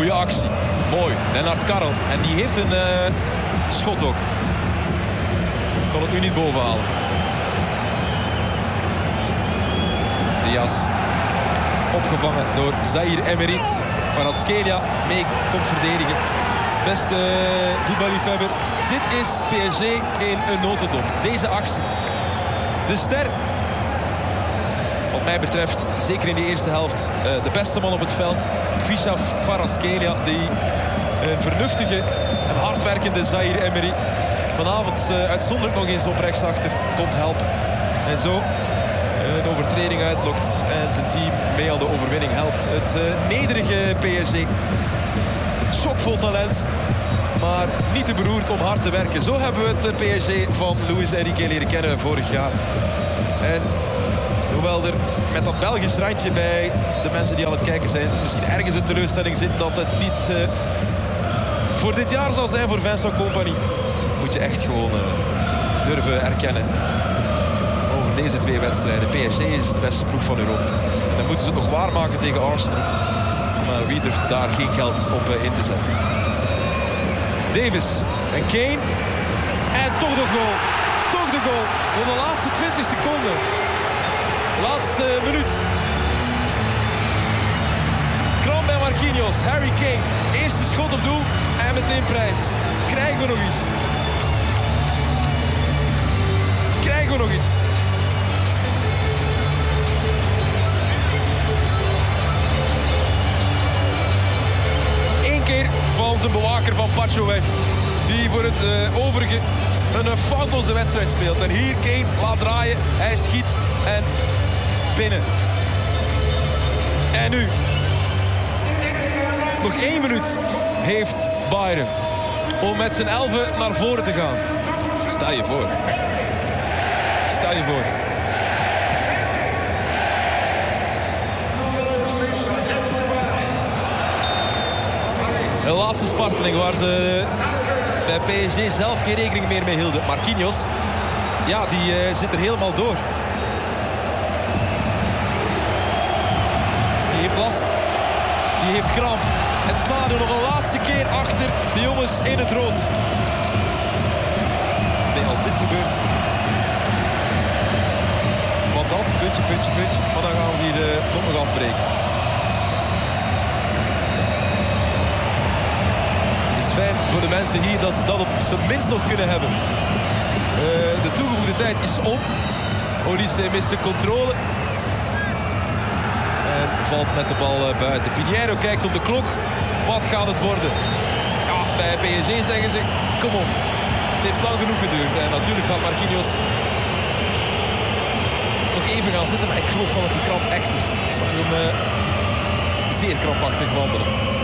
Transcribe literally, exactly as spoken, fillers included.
Goeie actie. Mooi. Lennart Karel. En die heeft een uh, schot ook. Kan het nu niet bovenhalen. Diaz. Opgevangen door Zahir Emery. Kvaratskhelia mee komt verdedigen. Beste voetballiefhebber. Dit is P S G in een notendop. Deze actie. De ster. Wat mij betreft, zeker in de eerste helft, de beste man op het veld. Kvishav Kvaratskhelia, die een vernuftige en hardwerkende Zahir Emery vanavond uitzonderlijk nog eens op rechtsachter komt helpen. En zo een overtreding uitlokt en zijn team mee aan de overwinning helpt. Het nederige P S G. Schokvol talent, maar niet te beroerd om hard te werken. Zo hebben we het P S G van Luis Enrique leren kennen vorig jaar. En hoewel er met dat Belgisch randje bij de mensen die aan het kijken zijn misschien ergens een teleurstelling zit dat het niet uh, voor dit jaar zal zijn voor Vincent Kompany, moet je echt gewoon uh, durven erkennen over deze twee wedstrijden. P S G is de beste ploeg van Europa. En dan moeten ze het nog waarmaken tegen Arsenal. Maar wie durft daar geen geld op uh, in te zetten. Davis en Kane. En toch de goal. Toch de goal. Voor de laatste twintig seconden. Laatste minuut. Kram bij Marquinhos. Harry Kane. Eerste schot op doel. En meteen prijs. Krijgen we nog iets? Krijgen we nog iets? Eén keer van zijn bewaker van Pacho weg. Die voor het uh, overige een foutloze wedstrijd speelt. En hier Kane laat draaien. Hij schiet en binnen. En nu. Nog één minuut heeft Bayern om met z'n elfen naar voren te gaan. Stel je voor. Stel je voor. De laatste sparteling waar ze bij P S G zelf geen rekening meer mee hielden. Marquinhos, ja, die uh, zit er helemaal door. Die heeft last. Die heeft kramp. Het staat er nog een laatste keer achter de jongens in het rood. Nee, als dit gebeurt. Wat dan? Puntje, puntje, puntje. Maar dan gaan we hier uh, het kop nog afbreken. Het is fijn voor de mensen hier dat ze dat op zijn minst nog kunnen hebben. Uh, de toegevoegde tijd is om. Olise mist zijn controle. En valt met de bal uh, buiten. Pinheiro kijkt op de klok. Wat gaat het worden? Ja, bij P S G zeggen ze, kom op. Het heeft lang genoeg geduurd. En natuurlijk gaat Marquinhos nog even gaan zitten. Maar ik geloof wel dat die kramp echt is. Ik zag hem uh, zeer krampachtig wandelen.